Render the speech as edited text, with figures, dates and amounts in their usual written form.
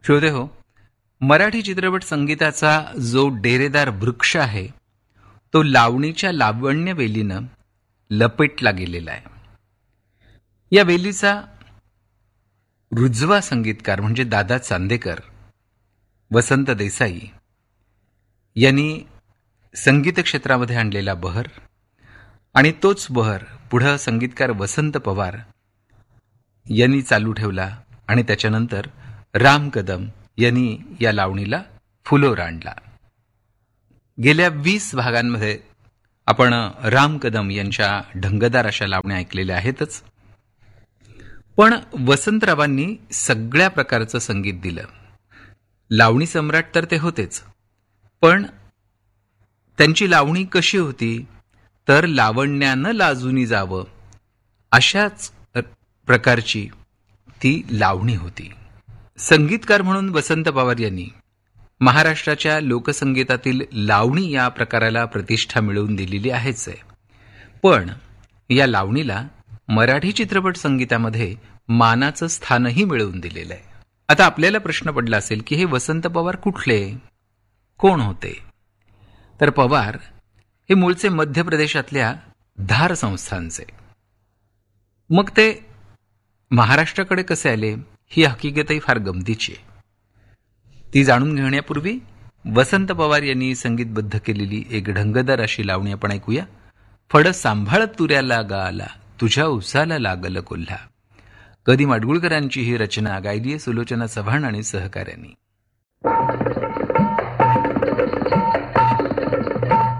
श्रोते हो, मराठी चित्रपट संगीताचा जो डेरेदार वृक्ष आहे तो लावणीच्या लावण्य वेलीनं लपेटला गेलेला आहे. या वेलीचा रुजवा संगीतकार म्हणजे दादा चांदेकर, वसंत देसाई यांनी संगीत क्षेत्रामध्ये आणलेला बहर आणि तोच बहर पुढं संगीतकार वसंत पवार यांनी चालू ठेवला आणि त्याच्यानंतर राम कदम यांनी या लावणीला फुलोर आणला. गेल्या 20 भागांमध्ये आपण राम कदम यांच्या ढंगदार अशा लावण्या ऐकलेल्या आहेतच, पण वसंतरावांनी सगळ्या प्रकारचं संगीत दिलं. लावणी सम्राट तर ते होतेच, पण त्यांची लावणी कशी होती तर लावण्यानं लाजूनी जावं अशाच प्रकारची ती लावणी होती. संगीतकार म्हणून वसंत पवार यांनी महाराष्ट्राच्या लोकसंगीतातील लावणी या प्रकाराला प्रतिष्ठा मिळवून दिलेली आहेच आहे, पण या लावणीला मराठी चित्रपट संगीतामध्ये मानाचं स्थानही मिळवून दिलेलं आहे. आता आपल्याला प्रश्न पडला असेल की हे वसंत पवार कुठले, कोण होते? तर पवार हे मूळचे मध्य प्रदेशातल्या धार संस्थानचे. मग ते महाराष्ट्राकडे कसे आले ही हकीकतही फार गमतीची आहे. ती जाणून घेण्यापूर्वी वसंत पवार यांनी संगीतबद्ध केलेली एक ढंगदार अशी लावणी आपण ऐकूया. फड सांभाळ तुऱ्याला गाला, तुझ्या उसाला लागल कोल्हा. कधी माडगुळकरांची ही रचना गायली सुलोचना चव्हाण आणि सहकाऱ्यांनी.